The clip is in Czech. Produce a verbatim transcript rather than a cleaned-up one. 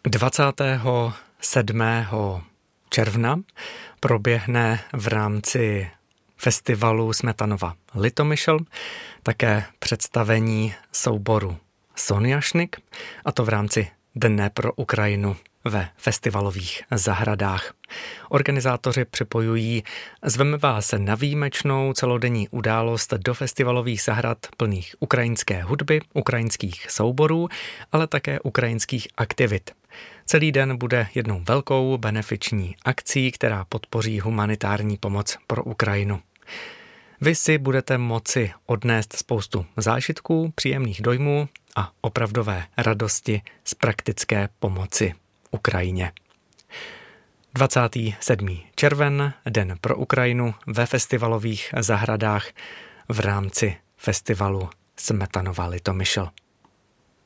dvacátého sedmého června proběhne v rámci festivalu Smetanova Litomyšl také představení souboru Sonjašnik, a to v rámci Dne pro Ukrajinu ve festivalových zahradách. Organizátoři připojují Zveme vás na výjimečnou celodenní událost do festivalových zahrad plných ukrajinské hudby, ukrajinských souborů, ale také ukrajinských aktivit. Celý den bude jednou velkou benefiční akcí, která podpoří humanitární pomoc pro Ukrajinu. Vy si budete moci odnést spoustu zážitků, příjemných dojmů a opravdové radosti z praktické pomoci Ukrajině. dvacátého sedmého červen, Den pro Ukrajinu ve festivalových zahradách v rámci festivalu Smetanova Litomyšl.